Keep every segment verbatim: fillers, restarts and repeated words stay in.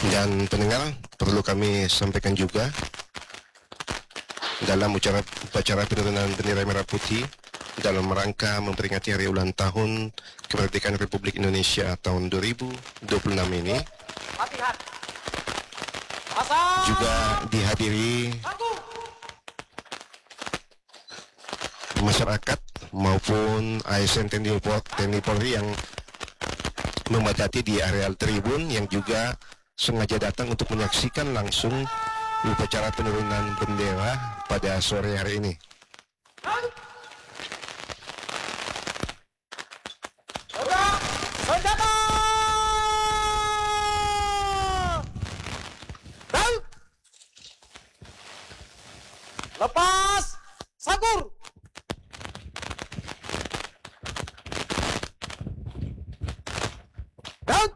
Dan pendengar, perlu kami sampaikan juga dalam upacara, upacara penurunan bendera merah putih dalam rangka memperingati hari ulang tahun kemerdekaan Republik Indonesia tahun dua ribu dua puluh enam ini juga dihadiri masyarakat maupun A S N T N I Polri yang memadati di areal tribun, yang juga sengaja datang untuk menyaksikan langsung upacara penurunan bendera pada sore hari ini. Lepas sakur. Dan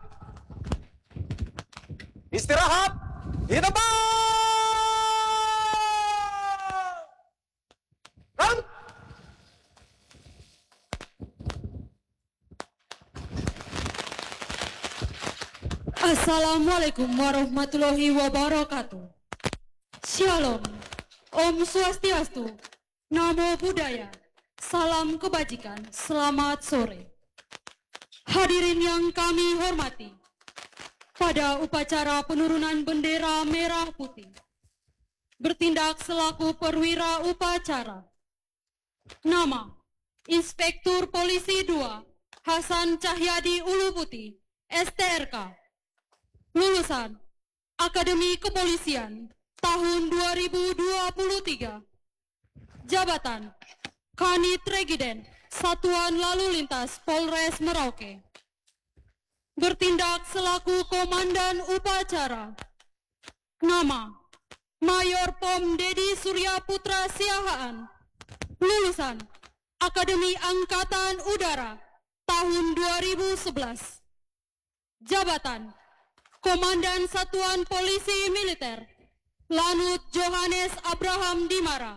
istirahat di tempat. Dan Assalamualaikum warahmatullahi wabarakatuh. Shalom. Om Swastiastu, Namo Buddhaya, salam kebajikan, selamat sore. Hadirin yang kami hormati, pada upacara penurunan bendera merah putih, bertindak selaku perwira upacara. Nama, Inspektur Polisi dua, Hasan Cahyadi Ulu Putih, S T R K. Lulusan Akademi Kepolisian tahun dua ribu dua puluh tiga. Jabatan Kanit Regiden Satuan Lalu Lintas Polres Merauke. Bertindak selaku Komandan Upacara. Nama Mayor Pom Dedi Surya Putra Siahaan. Lulusan Akademi Angkatan Udara tahun dua ribu sebelas. Jabatan Komandan Satuan Polisi Militer Lanut Johannes Abraham Dimara.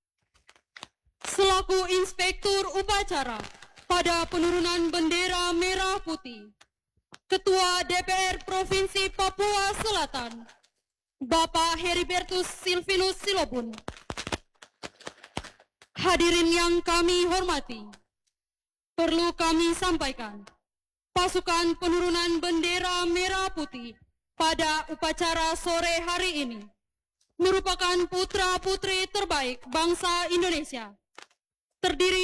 Selaku Inspektur Upacara pada penurunan bendera merah putih, Ketua D P R Provinsi Papua Selatan, Bapak Heribertus Silvinus Silobun. Hadirin yang kami hormati, perlu kami sampaikan, pasukan penurunan bendera merah putih pada upacara sore hari ini merupakan putra-putri terbaik bangsa Indonesia, terdiri